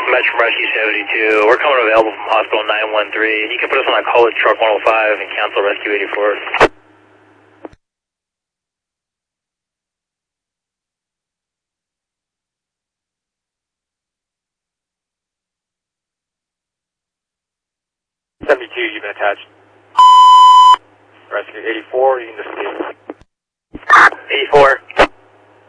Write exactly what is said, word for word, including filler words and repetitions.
Metro from Rescue seventy-two. We're coming available from Hospital nine one three. You can put us on a call with Truck one oh five and cancel Rescue eighty-four. seventy-two, you've been attached. Rescue eighty-four, you can just leave. eighty-four.